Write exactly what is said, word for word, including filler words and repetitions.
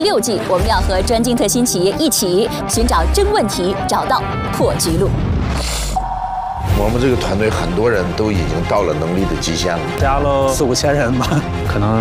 六季，我们要和专精特新企业一起寻找真问题，找到破局路。 我们这个团队很多人都已经到了能力的极限了， 加了四五千人吧，可能